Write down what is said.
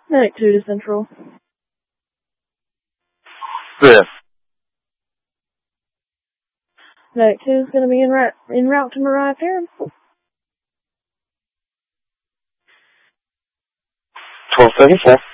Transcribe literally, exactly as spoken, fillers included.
Medic two to Central. Yes. Medic two is going to be en route, en route to Mariah Perrin. twelve seventy-four.